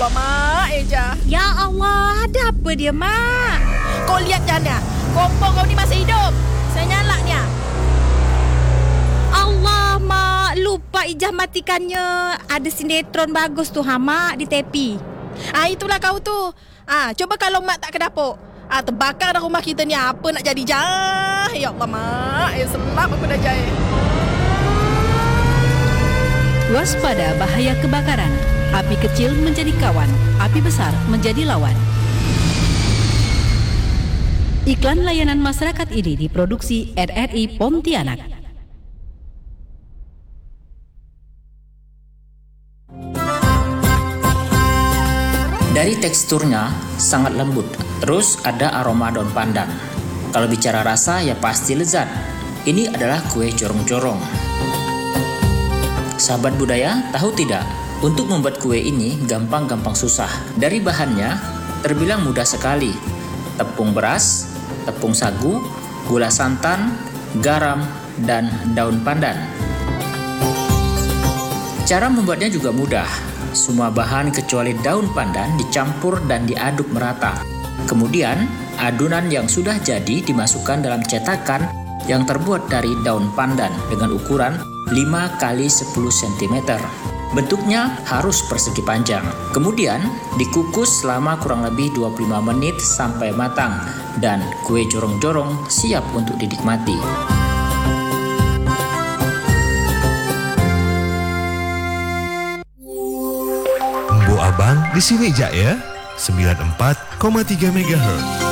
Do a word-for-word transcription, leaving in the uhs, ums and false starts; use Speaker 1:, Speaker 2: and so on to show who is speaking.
Speaker 1: Allah, Mak Eja.
Speaker 2: Ya Allah, ada apa dia, Mak?
Speaker 1: Kau lihat Jana, kompor kau ni masih hidup. Saya nyala ni.
Speaker 2: Allah, Mak. Lupa Ijah matikannya. Ada sinetron bagus tu, ha, Mak, di tepi.
Speaker 1: Ah, itulah kau tu. Ah, coba kalau Mak tak ke dapur. Ah, terbakar dah rumah kita ni. Apa nak jadi jah? Ya Allah, Mak. Eh, selap aku dah jah.
Speaker 3: Waspada bahaya kebakaran. Api kecil menjadi kawan, api besar menjadi lawan. Iklan layanan masyarakat ini diproduksi R R I Pontianak.
Speaker 4: Dari teksturnya sangat lembut, terus ada aroma daun pandan. Kalau bicara rasa ya pasti lezat. Ini adalah kue jorong-jorong. Sahabat budaya, tahu tidak? Untuk membuat kue ini gampang-gampang susah. Dari bahannya terbilang mudah sekali. Tepung beras, tepung sagu, gula santan, garam, dan daun pandan. Cara membuatnya juga mudah. Semua bahan kecuali daun pandan dicampur dan diaduk merata. Kemudian, adonan yang sudah jadi dimasukkan dalam cetakan yang terbuat dari daun pandan dengan ukuran lima kali sepuluh sentimeter. Bentuknya harus persegi panjang. Kemudian dikukus selama kurang lebih dua puluh lima menit sampai matang dan kue jorong-jorong siap untuk dinikmati.
Speaker 5: Mbo Abang di sini jak ya, sembilan puluh empat koma tiga megahertz.